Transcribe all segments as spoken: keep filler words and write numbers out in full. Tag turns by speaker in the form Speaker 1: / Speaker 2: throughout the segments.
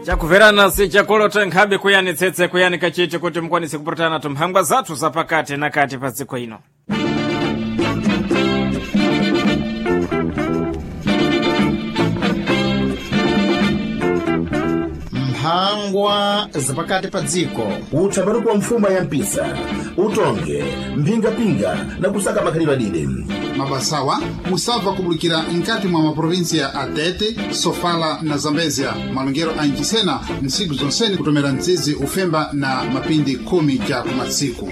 Speaker 1: chakuverana si chakolota nkhabe kuyani tsetse kuyani kachete kuti mukwanise kupurutana tumphangwa zathu zapakati nakati pa dziko ino.
Speaker 2: Mphangwa zapakati pa dziko.
Speaker 3: Utsabaru kwa mfuma ya mpisa, utonge, mpinga-pinga na kusaka makhalidwe adide.
Speaker 4: Mabasawa musava kubulikira nkati mwa maprovinsia Atete, Sofala na Zambezia. Malungero ankisena nsiku zonseni kutomera nzizi ufemba na mapindi kumi kya kumasiku.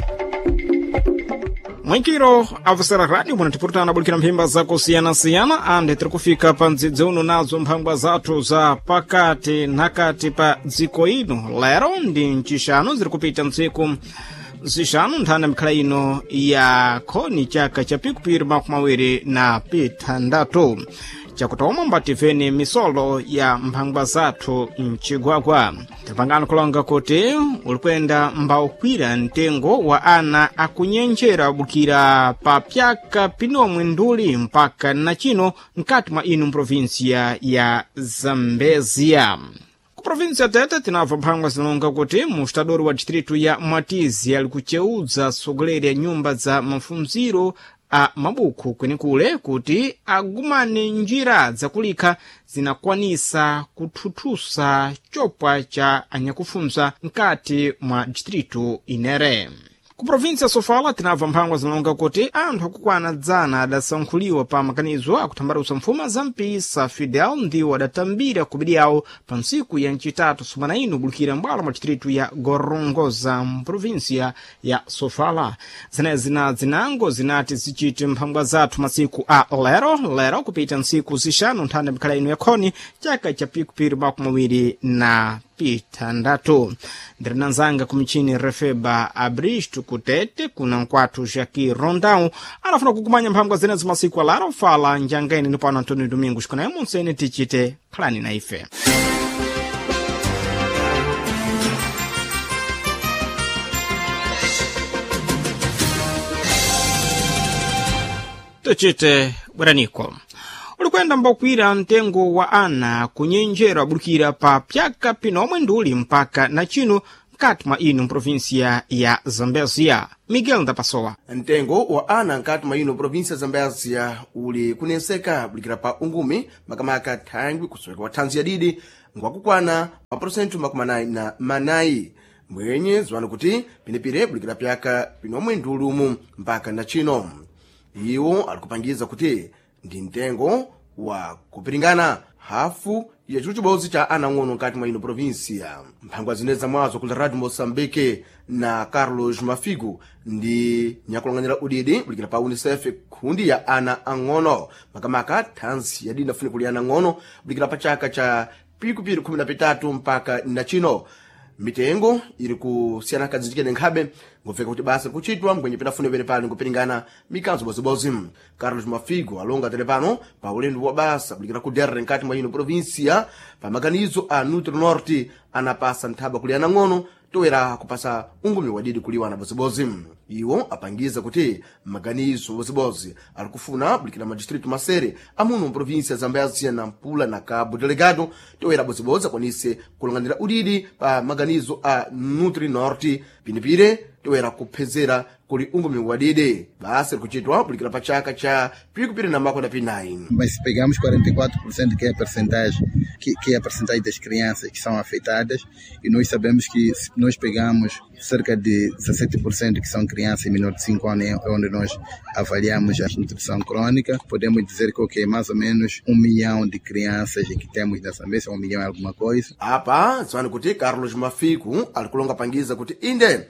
Speaker 1: Mwinkiro avusera radio mwana tipurutana bulikira mphimba za kusiyana-siyana ande tiri kufika pa ndzidze uno nazo mphangwa zathu za pakati nakati pa dziko ino. Lero ndi ncixanu ziri kupita ntsiku zixanu nthanda mikhala ino ya khoni chaka cha pikupiri makumi mawiri na pitandatu chakutoma mbativeni misolo ya mphangwa zathu mchigwagwa. Tipangano kulonga kuti ulikwenda mbaukwira ntengo wa ana akunyenjera bukira pa pyaka pinomwe nduli mpaka na chino nkati mwa inu mprovinsia ya Zambezia. Provinsia ya Tete tinava mphangwa zinalonga kuti mustadori wa distritu ya Mwatizi ali kucheudza sogoleri ya nyumba za mafunziro a mabuku kwenikule kuti agumane njira zakulika zinakwanisa kuthuthusa chopwa cha anyakufunza nkati mwa distritu inere. Ku provinsia Sofala tinava mphangwa zinalonga kuti anthu akukwana dzana adasankhuliwa pa makanizo akutambarusa mfuma za mpisa Fidel ndiwo adatambira kubidi yawo pa ntsiku ya ncitatu sumana ino bulikira mbwala mwa distritu ya Gorongosa mprovinsia ya Sofala. Zina zina zinango zinati zichite mphangwa zathu masiku a lero lero kupita ntsiku zixanu nthanda mikhala ino ya khoni chaka cha pikupiri makumi mawiri na pitandatu. Ndirinanzanga kumichini Refeba Abristo Kutete kuna nkwatu Jaki Rondão alafuna kukumanya mphangwa zina zimasiku alaro fala njangeni ni pano Antônio Domingos kuna emu nsene tichite klani na ife. Tichite Buraniko. Ulikwenda mbakwira ntengo wa ana kunyenjera bulukira pa pyaka pinomwe nduli mpaka na chino nkati mwa inu mprovinsia ya Zambezia. Miguel Ndapasowa.
Speaker 3: Ntengo wa ana nkati mwa inu provinsia Zambezia uli kuneseka bulikira pa ungumi makamaka thangwi kusweka wa thanzi ya didi ngwakukwana maprosentu makumanai na manai. Mwenye zwanu kuti pinipire bulikira pyaka pinomwe ndulumu mpaka na chino. Iwo alikupangiza kuti ndi ntengo wa kupiringana hafu ya chuchubozi cha ana ngono nkati mwa ino provinsia. Mphangwa zineza mwazo kula Radio Moçambique na Carlos Mafigu ndi nyakulanganyira udidi bulikira pa UNICEF kundi ya ana angono makamaka thanzi ya dina funi kuli ana ngono bulikira pa chaka cha pikupiri kumi na pitatu mpaka na chino. Mitengo iri kusiyana kadzitikene nkhabe ngofeka kuti basa kuchitwa mkwenye pinafune pene pali ngupiringana mikanzo bozibozi. Carlos Mafigo alonga telepano pa ulendo wa basa bulikira ku derre nkati mwa ino provinsia pa maganizo a Nutro Norte anapasa nthaba kuliana ngono toera kupasa ungumi wadidi kuliwa na bozibozi. Iwo apangiza kuti maganizo bozibozi alikufuna bulikira magistratu masere amuno provinsia Zambezia na Mpula na Cabo Delegado toera bozibozi akwanise kulangandira udidi pa maganizo a Nutro Norte pinipire toera kuphezera kuli ungumi wadide basi kuchitwa bulikira pa chaka cha pikupiri na mako na pinayi.
Speaker 5: Mas se pegamos quarenta e quatro por cento que é a percentagem que, que é a percentagem das crianças que são afetadas e nós sabemos que se nós pegamos cerca de dezessete por cento que são crianças menores de cinco anos onde nós avaliamos a nutrição crônica, podemos dizer que é mais ou menos um milhão de crianças que temos na Zambésia, um milhão e alguma coisa.
Speaker 3: Apa, zwani kuti Carlos Mafiku alikulonga pangiza kuti inde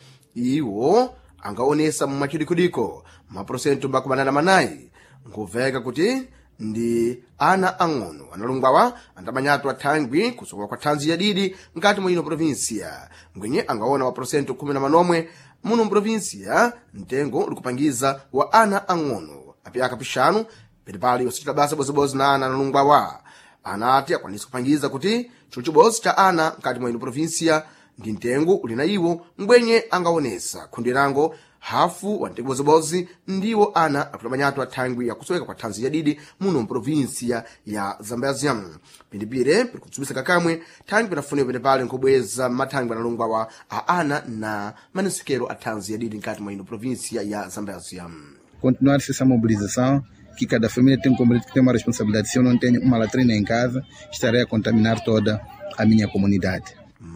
Speaker 3: iwo angaonesa mumachidikudiko maprosentu makumanana manayi nkuveka kuti ndi ana ang'ono analungwawa andamanyatu athangwi kusoka kwa thanzi ya didi nkati mwa ino provinsia ngwenye angaona wa prosentu kumi na manomwe muno provinsia ntengo ulikupangiza wa ana ang'ono apiyaka pishanu pilipali yosichita basa bozibozi na ana analungwawa anati akwanisa kupangiza kuti chuchubozi cha ana nkati mwa ino provinsia ndi ntengo ulina iwo ngwenye angaonesa khundirango hafu wa ntekubozibozi ndiwo ana akutamanyatu athangwi yakusoweka kwa thanzi yadidi muno mprovinsia ya Zambezia. Pindipire piri kutsumisa kakamwe thangwi panafunika pene pale nkubweza mathangwi analongwawa a ana na manesekero a thanzi yadidi nkati mwa ino provinsia ya Zambezia.
Speaker 5: Continuar-se essa mobilização, que cada família tem, como, tem uma responsabilidade. Se eu não tenho uma latrina em casa, estarei a contaminar toda a minha comunidade.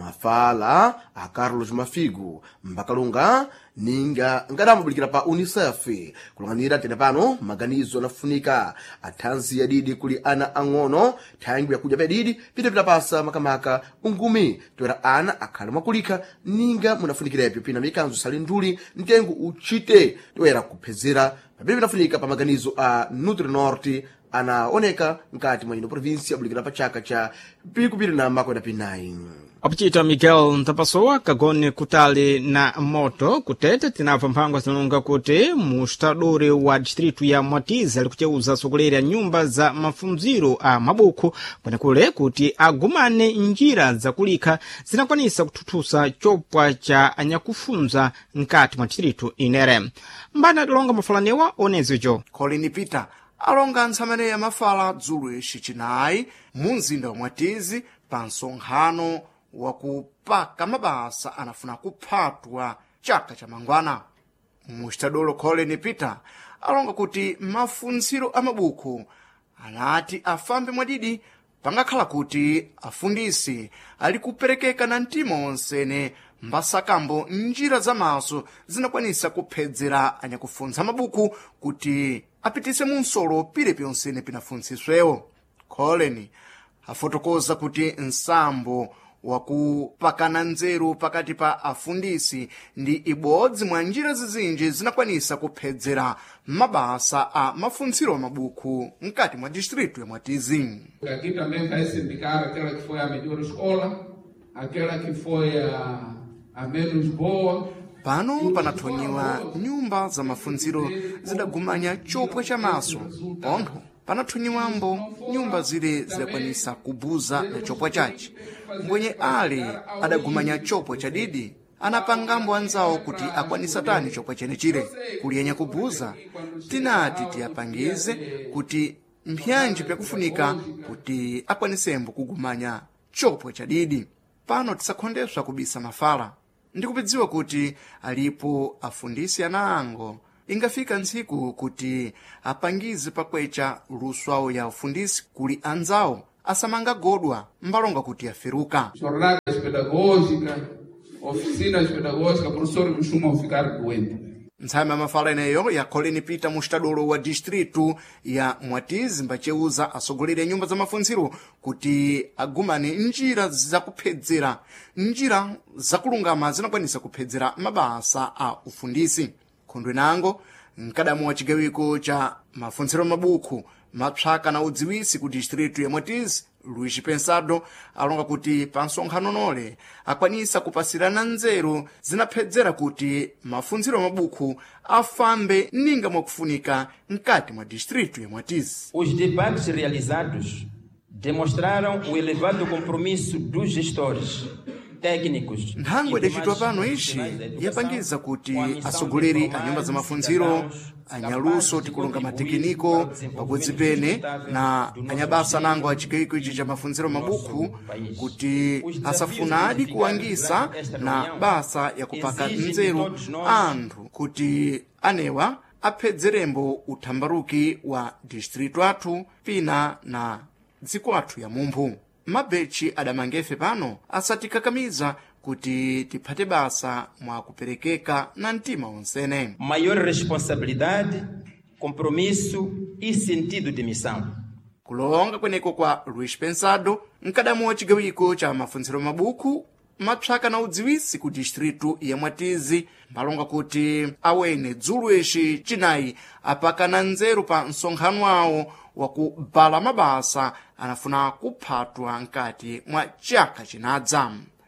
Speaker 3: Mafala a Carlos Mafigo mbakalunga ninga ngadamubulikira pa UNICEF kulunganira tene pano maganizo nafunika athanzi yadidi kuli ana ang'ono thangwi yakuja padidi pitapita pasa makamaka ungumi toera ana akhala mwakulika ninga munafunikirapo pina mikanzo salinduli ntengo uchite toera kuphezera pamene pinafunika pa maganizo a Nutri-Norte anaoneka nkati mwa ino provinsia bulikira pa chaka cha pikupiri na makwenda pinayi.
Speaker 1: Apuchita Miguel Ntapasowa kagone kutali na moto kutete tinapa mpango zinalonga kuti mustadori wa distritu ya Mwatizi ali kucheuza sogoleri ya nyumba za mafunziro a mabuku kwenekule kuti agumane njira za kulika zinakwanisa kututhusa chopwa cha anyakufunza nkati mwa distritu inere. Mbana alonga mafalanewa onezijo.
Speaker 6: Colin Peter alonga ntsamene ya mafala dzulu ixicinayi mu mzinda wa Mwatizi pa nsonkhano wakupaka mabasa anafuna kuphatwa chaka cha mangwana. Mustadolo Colin Peter alonga kuti mafunziro a mabuku anati afambe mwadidi pangakhala kuti afundisi ali kuperekeka na mtima onsene mbasakambo njira zamaso zinakwanisa kuphedzera anyakufunza mabuku kuti apitise munsolo pile pyonsene pinafunziswewo. Colin afotokoza kuti nsambo wakupakana nzeru pakati pa afundisi ndi ibodzi mwa njira zizinji zinakwanisa kuphedzera mabasa a mafunziro a mabuku mkati mwa distrito ya Mwatizi.
Speaker 7: Aqui também vai se indicar aquela que foi a melhor escola, aquela que foi a, a menos boa.
Speaker 6: Pano panathonyiwa nyumba za mafunziro zidagumanya chopwa cha maso pontho panathonyiwambo nyumba zile zidakwanisa kubuza na chopwa chachi. Mbwenye ali adagumanya chopwa cha didi anapangambo anzawo kuti akwanisa tani chopwa chene chile kuliyenya kubuza tinati tiyapangize kuti mpyanji pyakufunika kuti akwanisembo kugumanya chopwa cha didi. Pano tisakhondeswa kubisa mafala ndikupidziwa kuti alipo afundisi anaango ingafika ntsiku kuti apangize pakwecha luswawo ya ufundisi kuli anzawo asamanga godwa mbalonga kuti aferuka.
Speaker 7: Jornadas pedagógicas, oficinas pedagógicas, professores costumam ficar doentes.
Speaker 6: Ntsama mafala eneyo ya Colin Peter mustadolo wa distritu ya Mwatizi mbacheuza asogolere nyumba za mafunziro kuti agumane njira za kuphedzera njira za kulungama zinakwanisa kuphedzera mabasa a ufundisi. Khondwe nango nkadamu wa chigawiko cha mafunziro mabuku mapsaka na udziwisi ku distritu ya Mwatizi Luis Pensado alonga kuti pa nsonkhano nole akwanisa kupasirana nzeru zinaphedzera kuti mafunziro mabuku afambe ninga mwakufunika mkati mwa distritu ya Mwatizi.
Speaker 8: Os debates realizados demonstraram o elevado compromisso dos gestores técnicos.
Speaker 6: Nthangwe idachitwa pano ishi yapangiza kuti asogoleri a nyumba za mafunziro anyaluso tikulunga matekiniko pabwezi pene na anyabasa nango achigawiko ichi cha mafunziro mabuku kuti asafunadi kuwangisa na basa ya kupaka nzeru anthu kuti anewa aphedzerembo uthambaruki wa distritu athu pina na dziko athu ya mumphu. Mabechi adamangefe pano asatikakamiza kuti tiphate basa mwa kuperekeka na mtima onsene.
Speaker 8: Maior responsabilidade, compromisso e sentido de missão.
Speaker 6: Kulonga kweneko kwa Luis Pensado nkadamu wa chigawiko cha mafunziro mabuku mapsaka na udziwisi ku distritu ya Mwatizi mbalonga kuti awene dzulu ishi chinayi apakana nzeru pa nsonkhano wawo wakubala mabasa anafuna kuphatwa nkati mwa chaka chinadza.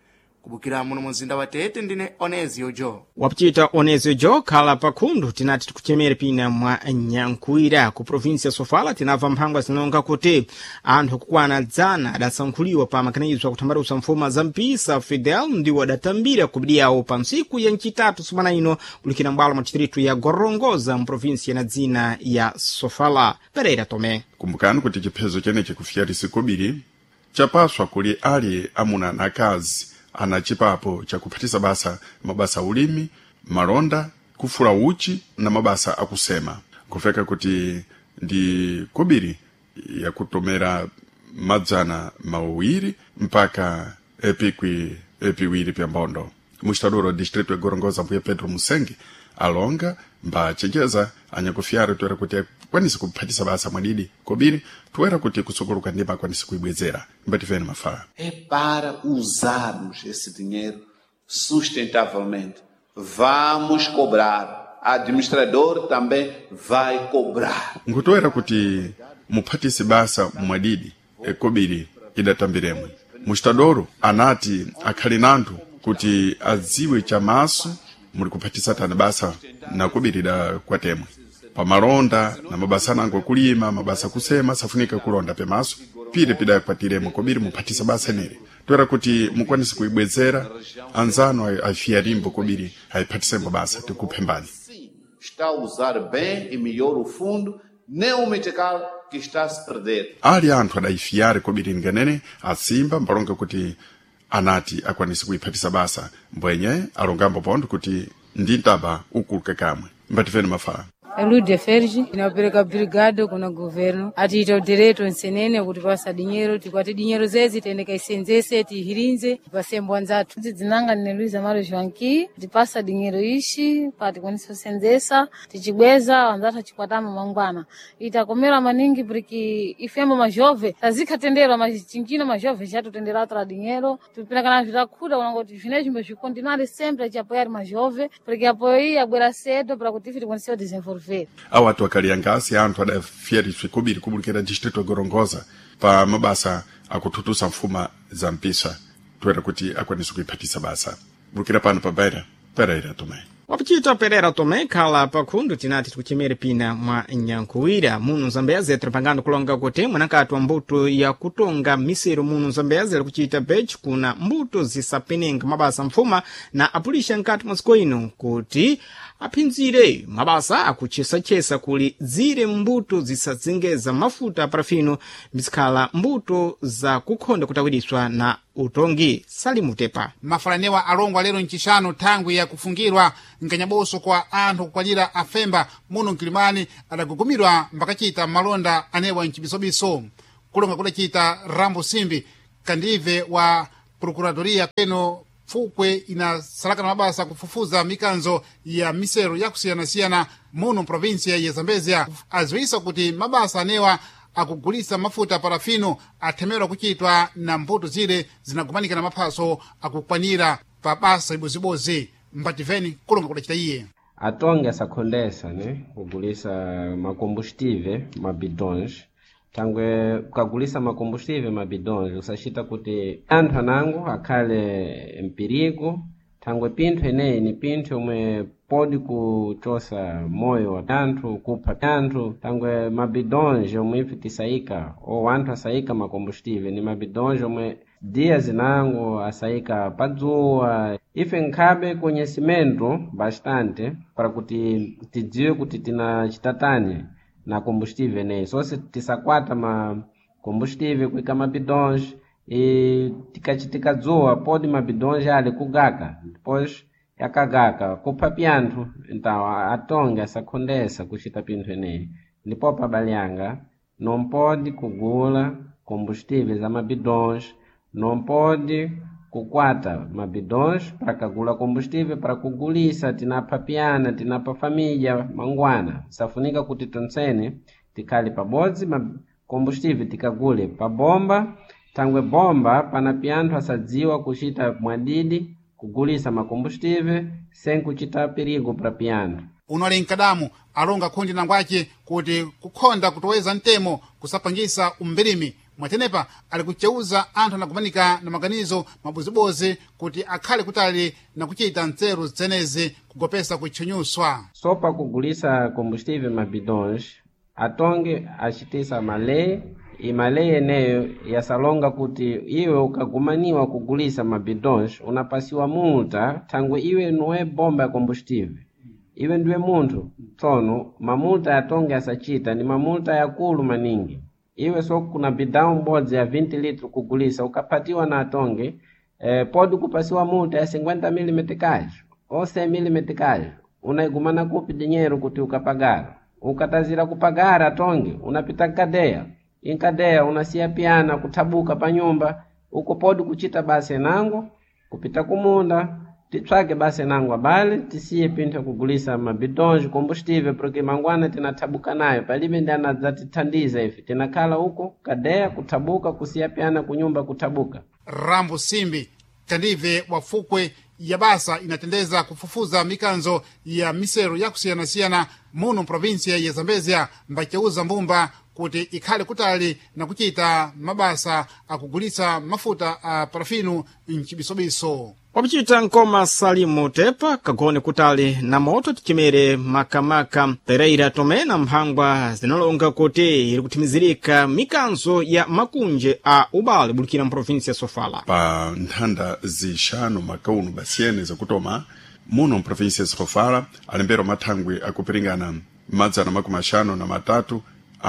Speaker 6: kubukira muno mumzinda wa Tete ndine Onezio Jo.
Speaker 1: Wapchita Onezio Jo khala pakhundu tinati tikuchemere pina mwa Nyankuira ku provinsia ya Sofala tinava mphangwa zinonga kuti anthu kukwana dzana adasankhuliwa pa makanizwa kuthambalusa mfuma za mpisa Fidel ndiwo adatambira kubidiyawo pa ntsiku ya ncitatu semana ino kulikira mbwalo machitiritu ya Gorongoza mprovinsia na dzina ya Sofala. Pereira Tome.
Speaker 9: Kumbukani kuti chiphezo chene chikufiyari sikubiri chapaswa kuli ali amuna na akazi ana chipapo chakuphatisa basa mabasa ulimi, malonda, kufula uchi na mabasa akusema. Kufeka kuti ndi kubiri ya kutomera madzana mawiri mpaka epikwi epiwiri pya mbondo. Mustaduro distrito ya Gorongoza mbuye Pedro Musengi alonga mba chenjeza anyakufiyari tuwera kuti kwanisi kuphatisa basa mwadidi kubiri tuwera kuti kusokoluka ndima kwanisi kuibwezera mbatifeni mafala.
Speaker 10: É para usarmos esse dinheiro sustentavelmente. Vamos cobrar. A administrador também vai cobrar.
Speaker 9: Ngutoera kuti muphatisi basa mwadidi ekobiri idatambiremwe. Mustadoro anati akhalinantu kuti aziwe chamaso muli kuphatisa tana basa na kubirida kwatemwe. Pa malonda na mabasa nango kulima, mabasa kusema safunika kulonda pemaso pire pida kwatiremo kobiri muphatisa basa nere. Tuwera kuti mukwanisi kuibwezera anzano afiyarimbo kobiri haiphatisa basa tikupembani.
Speaker 10: Está a usar bem e melhor o fundo, nem o metical que está a se perder.
Speaker 9: Ali anthu adaifiare kobiri nganene asimba mbalonga kuti anati akwanisi kuiphatisa basa mbwenye alongambo pondo kuti ndintaba ukuluka kamwe mbatifeni mafala.
Speaker 11: Elude Ferji inapereka brigado kuna governo atiita direto nsenene kuti pasa dinheiro tikwati dinheiro zezi tendeka isenzese tihirinze pasembwa nzatu tidzinanga ne Luiza Mário Joanqui tipasa dinheiro ishi pati kwanisa senzesa tichibweza wanzata chikwatama mangwana itakomera maningi porque ifembo majove tazika tendero machinchino majove chato tendera tra dinheiro tupina kana vitakhuda unangoti zvineji mezvikontinuare sempre apoiar majove porque apoio agora cedo para kuti fiti kwanisa desenvolver.
Speaker 9: Awa watu wakaliangasi anthu adafiyariswe kubiri kubulikira distrito ya Gorongoza pa mabasa akututusa mfuma za mpisa tuwera kuti akwanisi kuiphatisa basa. Bulikira pano pa Beira, Pereira Tome.
Speaker 1: Wapchita Pereira Tome khala pakhundu tinati tikuchemere pina mwa Nyankuira muno Zambezi trapangano kulonga kuti mwanakati wa mbuto ya kutonga misero muno Zambezi kuchita bechi kuna mbuto zisapenenga mabasa mfuma na apulisha nkati mwa ino kuti aphinzire mabasa akuchesa-chesa kuli zire mbuto zisazengeza mafuta parafino mbizikhala mbuto za kukhonda kutawiriswa na utongi. Salimu Tepa.
Speaker 4: Mafalanewa alongwa lero nchishano thangwi ya kufungirwa nkanyaboso kwa anthu kukwalira afemba muno Mkilimani adagugumirwa mbakachita malonda anewa nchibisobiso kulonga kudachita Rambo Simbi kandive wa Procuradoria peno fukwe inasalaka na mabasa kufufuza mikanzo ya misero ya kusiyana-siyana muno provinsia ya Zambezia aziwisa kuti mabasa anewa akugulisa mafuta parafino athemerwa kuchitwa na mbuto zile zinagumanika na maphaso akukwanira pa basa ibozibozi mbativeni kulonga kudachita iye.
Speaker 12: Atonga asakhondesa ne kugulisa makombustive mabidons tangwe kukagulisa makombustive mabidons usachita kuti anthu anango akhale mpirigo tangwe pinthu eneyi ni pinthu omwe podi kuchosa moyo wa anthu kupha anthu tangwe mabidonje omwe ife tisaika o anthu asaika makombustive ni mabidonje omwe dia zinango asaika padzuwa ife nkhabe conhecimento bastante para kuti tidziwe kuti tina chitatani na combustível né só se tisakwata ma combustível kuika mabidões e tikachitika dzoa pode mabidões ali kugaka depois yakagaka kupha pyanthu então atonga sakhondesa kuchita pinthu ene ndipo pabalyanga não pode kugula combustíveis za mabidões não pode kukwata mabidões para kagula combustível para kugulisa tinapa piana tinapa família mangwana safunika kuti tonsene tikali pabodzi combustível tikagule pa bomba tangwe bomba pana pianthu asadziwa kuchita mwadidi kugulisa makombustível sem kuchita perigo para pianthu.
Speaker 4: Unole nkadamu alonga kundi nangwache kuti kukhonda kutoweza ntemo kusapangisa umbirimi mwatenepa ali kucheuza anthu anakumanika na maganizo mabozibozi kuti akhale kutali na kuchita nzeru zenezi kugopesa kuitchunyuswa.
Speaker 12: Sopa kugulisa combustível mabidões atonge achitisa malei imalei eneyo yasalonga kuti iwe ukagumaniwa kugulisa mabidões unapasiwa multa thangwe iwe nuwe bomba ya combustível. Iwe ndiwe munthu tsono mamulta yatonge asachita ni mamulta yakulu maningi. Iwe so kuna bidão m'bodzi ya vinte litros kugulisa ukapatiwa na atonge eh, pode kupasiwa multa ya cinquenta mil meticais ou cem mil meticais. Unaigumana kupi dinheiro kuti ukapagara ukatazira kupagara atonge unapita kadeya inkadeya unasia piana kutabuka pa nyumba uko pode kuchita basi nango kupita kumunda titswake basi nango abale tisiye pinto kugulisa mabidões combustível porque mangwana tinatabuka nayo palibe ndi anadzatithandiza ife tinakhala uko kadeya kutabuka kusia piana kunyumba kutabuka.
Speaker 4: Rambo Simbi kandive wa fukwe ya basa inatendeza kufufuza mikanzo ya misero ya kusiyanasiyana muno provinsia ya Zambezia mbacheuza mbumba kuti ikhale kutali na kuchita mabasa akugulitsa mafuta a parafinu mchibisobiso.
Speaker 1: Wapichita nkoma Salimu Tepa kagone kutali na moto tichimere makamaka Pereira Tome na mphangwa zinalonga kuti ili kutimizirika mikanzo ya makunje a ubale bulikira mprovinsi ya Sofala.
Speaker 9: Pa nthanda zixanu makaunu basiyene zakutoma muno mprovinsi ya Sofala alembero mathangwe akupiringana madzana makumi axanu na matatu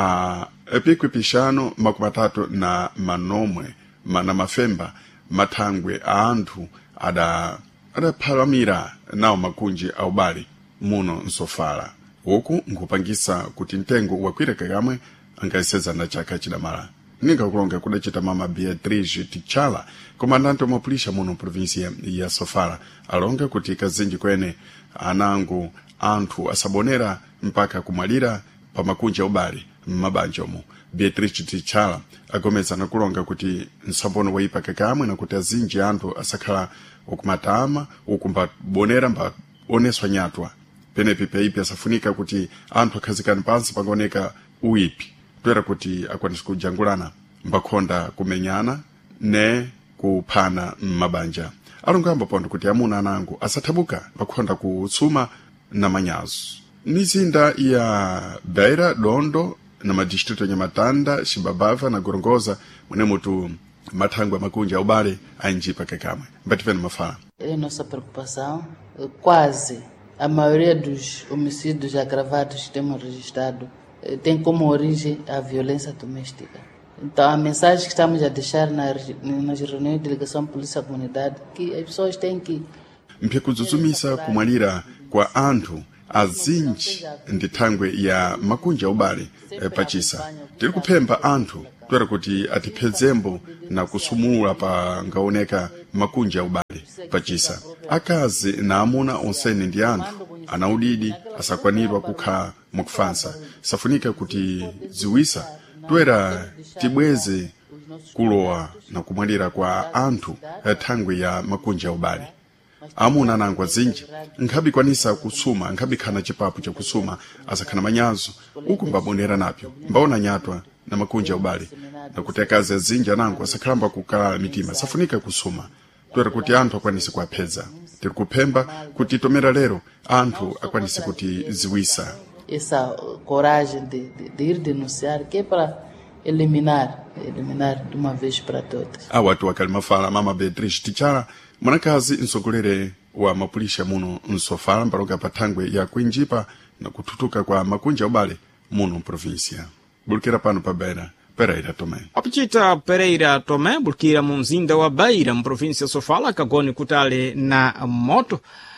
Speaker 9: a epikwi pixanu makumi atatu na manomwe mana mafemba mathangwe a anthu ada adaphalamira nawo makunji a ubale muno nsofala uku nkupangisa kuti mtengo wakwireka kamwe angaiseza na chaka chidamala ninga kulonga kudachita mama Beatrice Tichala komandante wa mapulisha muno provinsia ya Sofala alonga kuti kazinji kwene anangu anthu asabonera mpaka kumalira pa makunji a ubale mmabanjomo. Beatrice Tichala agomeza na kulonga kuti nsabono waipa kakamwe na kuti azinji anthu asakhala ukumatama ukumba bonera mba oneswa nyatwa penepi peipi asafunika kuti anthu akhazikani pansi pangoneka uipi twera kuti akwanisa kujangulana mbakhonda kumenyana ne kuphana mmabanja. Alungamba pondo kuti amuna anangu asathabuka mbakhonda kusuma na manyazo. Mizinda ya Beira, Dondo na madistrito ya Matanda, Shibabava na Gorongosa mwene mutu mathangwe makunja ubale ainjipa kakamwe. Mbativeni mafala.
Speaker 13: É nossa preocupação. Quase a maioria dos homicídios agravados que temos registrado tem como origem a violência doméstica. Então a mensagem que estamos a deixar na, nas reuniões de delegação polícia comunidade que as pessoas têm que
Speaker 9: mpikuzuzumisa kumwalira kwa anthu azinji ndi thangwe ya makunja ubale e, pachisa tiri kuphemba anthu twera kuti atiphedzembo na kusumula pa ngaoneka makunja ubale pachisa akazi na amuna onsene ndi anthu anaudidi asakwanirwa kukha mukufansa safunika kuti ziwisa twera tibweze kulowa na kumwalira kwa anthu thangwe ya makunja ubale. Amuna nangwa zinji nkhabi kwanisa kusuma nkhabi khana chipapu cha kusuma asakhana manyazo uku mbabonera napyo mbaona nyatwa na makunja ubale na kutekaza zinji anangu asakhalamba kukala mitima safunika kusuma twera kuti anthu akwanise kuaphedza tiri kuphemba kuti tomera lero anthu akwanise kuti ziwisa
Speaker 13: essa coragem de, de, de ir denunciar que é para eliminar eliminar de uma vez para todas.
Speaker 9: Awatu wakalimafala mama Beatrice Tichala mwanakazi nsogolere wa mapulisha muno nsofala mbaroga pathangwe ya kuinjipa na kututuka kwa makunja ubale muno provinsia. Bulkira pano pa Beira, Pereira Tome.
Speaker 1: Apichita Pereira Tome bulkira munzinda wa Beira mprovinsia Sofala kagoni kutale na moto.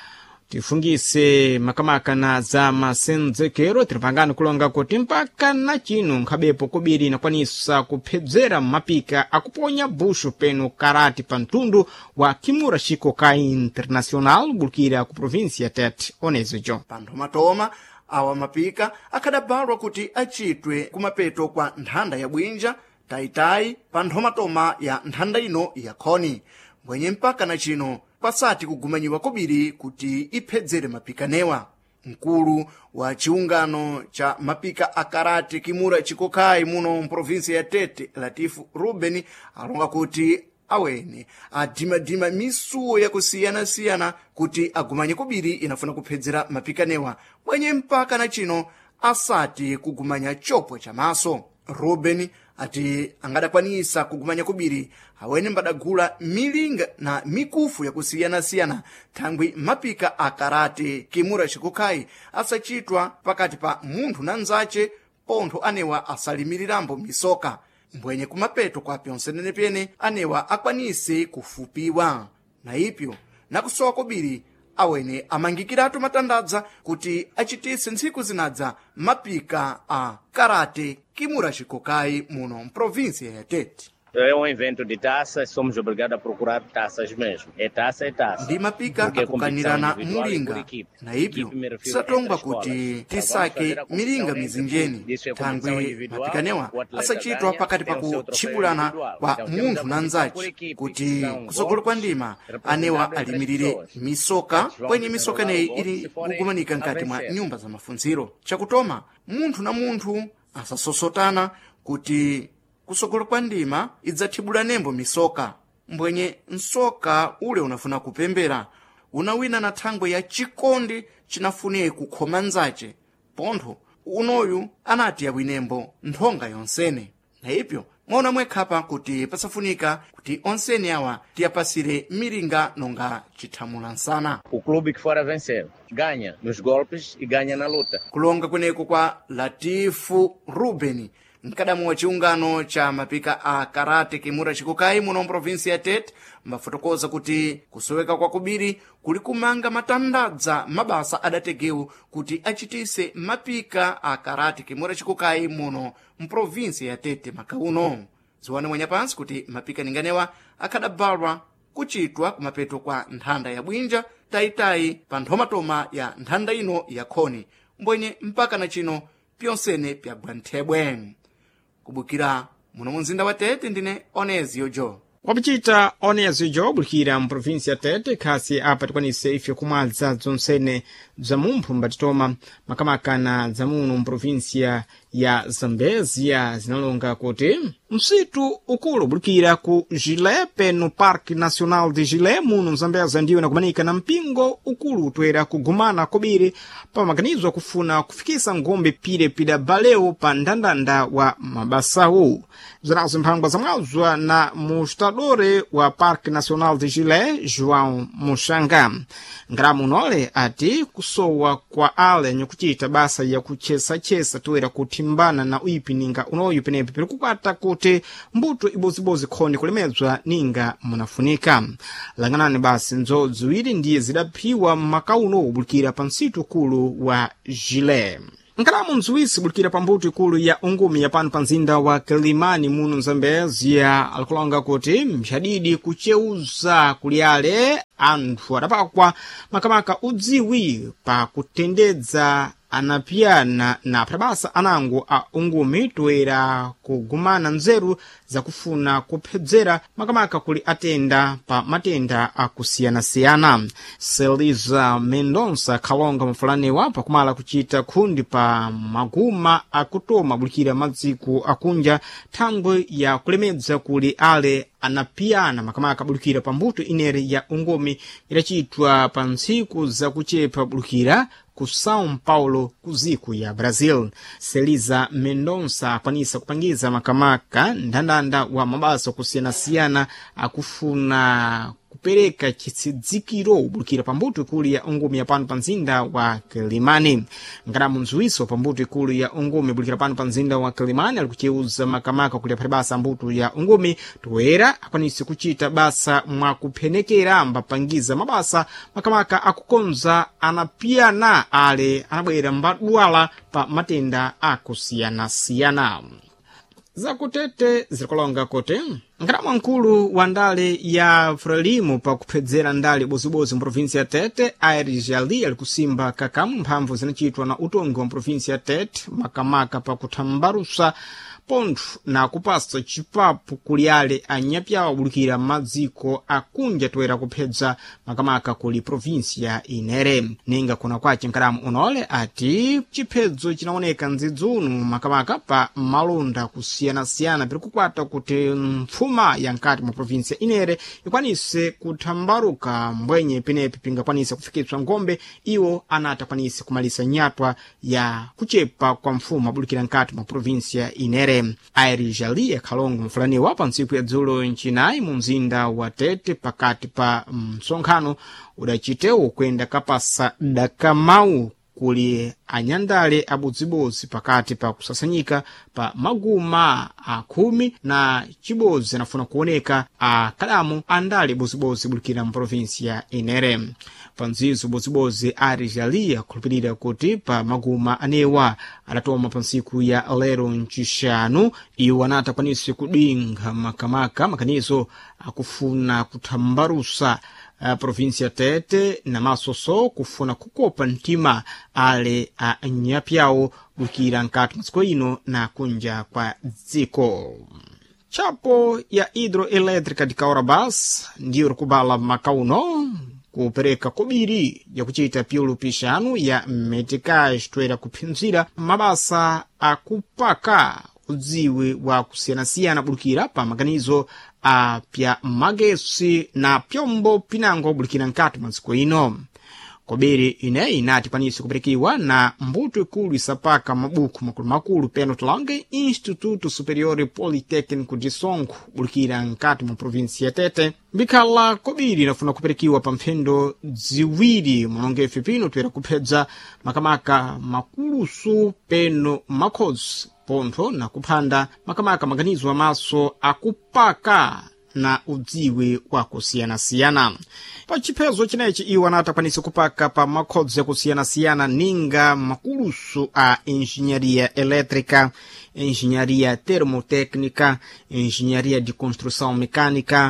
Speaker 1: Tifungise makamaka na za masenzekero tiripangani kulonga kuti mpaka na chino nkhabepo kubiri na kwanisa kuphedzera mapika akuponya bushu peno karati pantundu wa Kimura Shiko Kai International bulkira ku provinsia Tete Onezo.
Speaker 6: Panthomatoma awa mapika akadabalwa kuti achitwe kumapeto kwa nthanda ya bwinja taitai panthomatoma ya nthanda ino ya khoni mwenye mpaka na chino pasati kugumanyiwa kubiri kuti iphedzere mapikanewa mkulu wa chiungano cha mapika a karate Kimura Chikokai muno mprovinsia ya Tete Latifu Ruben alonga kuti awene adimadima misuwo yakusiyana-siyana kuti agumanye kubiri inafuna kuphedzera mapikanewa mwenye mpaka na chino asati kugumanya chopwe cha maso. Ruben ati angadakwanisa kugumanya kubiri awene mbadagula milinga na mikufu yakusiyana-siyana thangwi mapika a karate Kimura Chikokai asachitwa pakati pa munthu na nzace pontho anewa asalimirirambo misoka mbwenye kumapeto kwa pyonsenenepyene anewa akwanise kufupiwa na ipyo nakusowa kubiri awene amangikiratu matandadza kuti achitise ntsiku zinadza mapika a karate Kimura Chikokai muno mprovinsia ya Tete.
Speaker 14: É um evento de taças, somos obrigados a procurar taças mesmo. É taça, é taça.
Speaker 6: Ndi mapika akukanirana mulinga na ipyo tisatongwa kuti tisake milinga mizinjeni thangwi mapikanewa asachitwa pakati pa kutchibulana kwa munthu na nzace kuti kusogolo kwa ndima anewa alimirire misoka kwenye misoka neyi ili kugumanika nkati mwa nyumba za mafunziro. Chakutoma munthu na munthu asasosotana kuti kusogolo kwa ndima idzathibula nembo misoka mbwenye nsoka ule unafuna kupembera unawina na thangwe ya chikondi chinafune kukhoma nzace pontho unoyu anati yawinembo nthonga yonsene na ipyo mwaona mwekhapa kuti pasafunika kuti onsene awa tiyapasire milinga nonga chithamula nsana.
Speaker 14: O clube que for a vencer ganha nos golpes e ganha na luta.
Speaker 6: Kulonga kuneko kwa Latifu Ruben mkadamu wa chiungano cha mapika a karate Kimura Chikokai muno mprovinsia ya Tete mbafotokoza kuti kusoweka kwa kubiri kuli kumanga matandadza mabasa adategeu kuti achitise mapika a karate Kimura Chikokai muno mprovinsia ya Tete makauno. Ziwane mwenya pansi kuti mapika ninganewa akadabalwa kuchitwa kumapeto kwa nthanda ya bwinja taitai pa nthomatoma ya nthanda ino ya khoni mbwenye mpaka na chino pyonsene pya bwanthebwe. Kubukira muno mumzinda wa Tete ndine Onezio Jo.
Speaker 1: Wapichita Onezio Jo bulikira mprovinsia ya Tete khasi apa tikwanise ife kumwadza zonsene za mumphu mbatitoma makamaka na za muno mprovinsia ya Zambezia zinalonga kuti msitu ukulu bulikira ku Jilepe no Parque Nacional de Jilé muno Zambezia ndiyo nakumanika na mpingo ukulu utwera kugumana kubiri pa maganizo kufuna kufikisa ngombe pire pida baleo pa ndandanda wa mabasawu. Zinazo mphangwa zamwazwa na mustadore wa Parque Nacional de Jilé João Mushanga. Ngaramu nole ati kusowa kwa ale nyokuchita basa ya kuchesa-chesa tuwera kutimbana na uipininga unoyu penepe pili kukwata kuti mbuto ibozibozi khoni kulemezwa ninga munafunika. Langanani basi nzo ziwiri ndiye zidaphiwa makauno ubulikira pa nsitu kulu wa Jilé. Nkalamu mzuwisi bulikira pa mbuto ikulu ya ungumi ya pano pa nzinda wa Kilimani muno Zambezia alikulonga kuti mshadidi kucheuza kuliale anthu adapakwa makamaka udziwi pa kutendedza anapiyana na prabasa anango a ungumi toera kugumana nzeru za kufuna kuphedzera makamaka kuli atenda pa matenda akusiyana-siyana. Seliza Mendonça khalonga mafulanewa pakumala kuchita khundi pa maguma akutoma bulikira madziku akunja thangwe ya kulemedza kuli ale anapiyana makamaka bulikira pa mbuto inere ya ungumi idachitwa pa ntsiku za kuchepa bulikira ku São Paulo kuziku ya Brazil. Seliza Mendonça akwanisa kupangiza makamaka ndandanda wa mabasa kusiyana-siyana akufuna kupereka chitsidzikiro bulikira pambuto ikulu ya ungumi ya pano pa nzinda wa Kilimani. Ngaramu nzuwiso pambuto ikulu ya ungumi bulikira pano pa nzinda wa Kilimani alikucheuza makamaka kuli aphalibasa mbuto ya ungumi toera akwanise kuchita basa mwa kuphenekera mbapangiza mabasa makamaka akukonza anapiyana ale anabwera mbadwala pa matenda akusiyana-siyana. Zakutete zilikolonga kote Nkarama nkulu wa ndale ya Frelimo pa kuphedzera ndale bozibozi mprovinsi ya Tete, Airi Jali ali kusimba kakamu mphamvu zinachitwa na utongi wa mprovinsi ya Tete makamaka pa kuthambarusa pontho na kupasa chipapu kuli ale anyapyawa abulukira madziko akunja toera kuphedza makamaka kuli provinsi ya Inere. Ninga kuna kwace nkaramu unole ati chiphedzo chinaoneka nzidzunu makamaka pa malonda kusiyana-siyana piri kukwata kuti mfuma ya nkati mwa provinsi ya Inere ikwanise kuthambaruka mbwenye penepi pingakwanise kufikitswa ngombe iwo anatakwanise kumalisa nyatwa ya kuchepa kwa mfuma abulukira nkati mwa provinsi ya Inere. Airi Jali yakhalongo mfulaniwa pa ntsiku ya dzulo nchinayi mu mzinda wa Tete pakati pa msonkhano udachitewo kwenda kapasa dakamau kuli anyandale abudzibozi pakati pa kusasanyika pa maguma a khumi na chibozi anafuna kuoneka a kalamu andale buzibozi bulikira mprovinsi ya Inere. Panzizo bozibozi Airi Jali akhulupirira kuti pa maguma anewa adatoma pa ntsiku ya lero nchishanu iwo anatakwanise kudinga makamaka makanizo akufuna kuthambarusa Uh, provinsi ya Tete na masoso kufuna kukopa ntima ale a uh, nyapyawo bukira nkati matsiko ino na kunja kwa dziko. Chapo ya hidroelétrica di Kaurabas ndiyo rikubala makauno kupereka kobiri ya kuchita piulu pishanu ya metikaj toera kuphinzira mabasa akupaka udziwi wa kusiyana-siyana bulukira pa maganizo a pya magesi na pyombo pinango bulukira nkati mwa ino. Kobiri ine inati panisi kuperekiwa na mbuto ikulu isapaka mabuku makulu makulu peno talange Instituto Superior Politécnico de Songo bulukira nkati mwa provinsi ya Tete. Bikhala kobiri inafuna kuperekiwa pa mphendo ziwiri mwanonge fipino tuera kuphedza makamaka makulusu peno makhozi pontho na kuphanda makamaka maganizo amaso akupaka na udziwi wa kusiyana-siyana. Pa chiphezo chinechi iwo anatakwanisa kupaka pa makhozi ya kusiyana-siyana ninga makulusu a engenharia elétrica, engenharia termotécnica, engenharia de construção mecânica,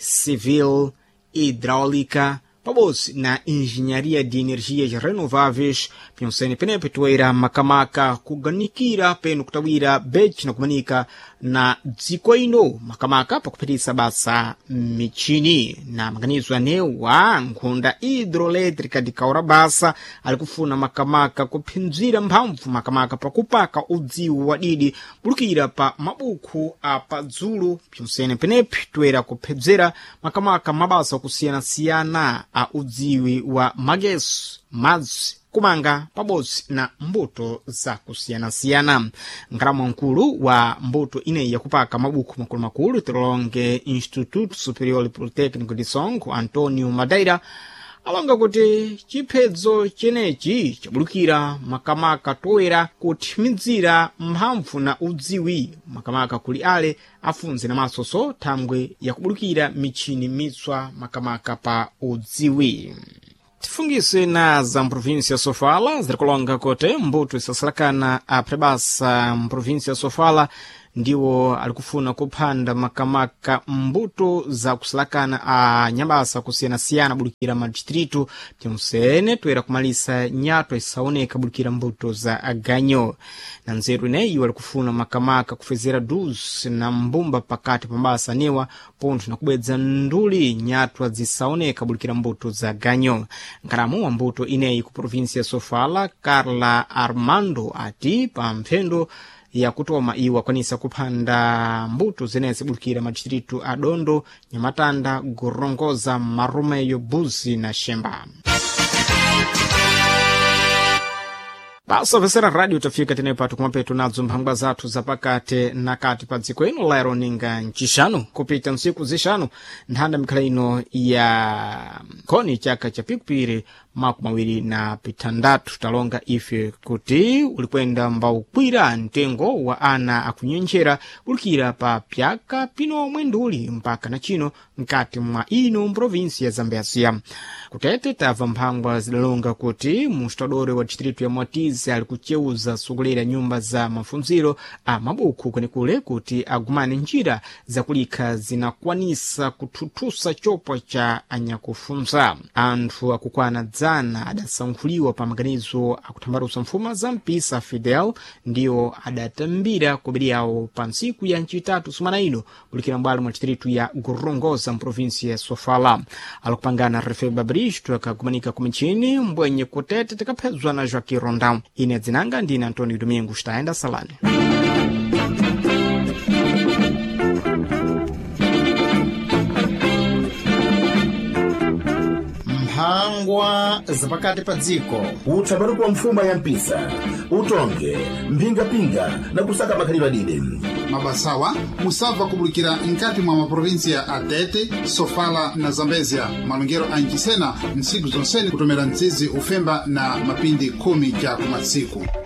Speaker 1: civil, hidráulica, pabos na engenharia de energias renováveis, pionsene penepe toera makamaka kuganikira peno kutawira bech na kumanika na dziko ino makamaka pakupitisa basa michini na maganizo anewa nkhunda hidroelétrica di Kaurabasa alikufuna makamaka kuphinzira mphamvu makamaka pakupaka udziwi wadidi bulukira pa mabuku a padzulu pionsene penepe toera kuphedzera makamaka mabasa kusiyana-siyana a udziwi wa magesi, madzi, kumanga pabodzi na mbuto za kusiyana-siyana. Nkarama nkulu wa mbuto ine ya kupaka mabuku makulu makulu tilonge Instituto Superior Politécnico de Songo Antonio Madeira alonga kuti chiphedzo chenechi chabulukira makamaka toera kuthimidzira mphamvu na udziwi makamaka kuli ale afunze na masoso thangwe ya kubulukira michini mitswa makamaka pa udziwi. Tifungise na za mprovinsi ya Sofala zirikulonga kote mbuto isasalakana a prebasa mprovinsi ya Sofala ndiwo alikufuna kuphanda makamaka mbuto za kusalakana a nyambasa kusiyana-siyana bulukira madistritu timusene toera kumalisa nyato isaoneka bulukira mbuto za aganyo. Na nzeru ine iwo alikufuna makamaka kufezera duzi na mbumba pakati pambasa newa pontho na kubwedza nduli nyato zisaoneka bulukira mbuto za aganyo. Nkaramu wa mbuto ineyi ku provinsi ya Sofala Carla Armando ati pa mphendo ya kutoma iwa kwanisa kuphanda mbuto zenezi bulukira madistritu adondo, Nyamatanda, Gorongoza, Marumeyo, Buzi na Shemba. Basa vesera radio tafika tenepatu kumapetu nadzo mphangwa zathu zapakate na kati pa dziko ino lero ninga nchishanu kupita nsiku zishanu nthanda mikhala ino ya koni chaka cha pikupiri makumi mawiri na pitandatu talonga ife kuti ulikwenda mbaukwira mtengo wa ana akunyenjera kulikira pa pyaka pino mwenduli mpaka na chino mkati mwa ino mprovinsi ya Zambezia. Kutete tava mphangwa zidalonga kuti mustadore wa distritu ya Mwatizi ali kucheuza sugulera nyumba za mafunziro a mabuku kwenikule kuti agumane njira za kulika zinakwanisa kututusa chopo cha anyakufunza. Anthu akukwana dzana adasankhuliwa pa maganizo akutambarusa mfuma za mpisa Fidel ndiyo adatambira kubiri yawo pa ntsiku ya ncitatu sumana ino kulikira mbali mwa distritu ya Gorongosa mprovinsi ya Sofala. Alukupangana Refeba Bristo akagumanika kumichini mbwenye kutete tikapezwa na Joaquim Rondão. Ine dzinanga ndine Antônio Domingos taenda salani.
Speaker 2: mphangwa zapakati pa dziko
Speaker 15: utsabaruko wa mfuma ya mpisa utonge mpingapinga na kusaka makhalidwe adide
Speaker 4: mabasawa musava kubulikira nkati mwa maprovinsia Atete, Sofala na Zambezia malungero anjisena nsiku zonseni kutomera ntsizi ufemba na mapindi kumi ja kumasiku.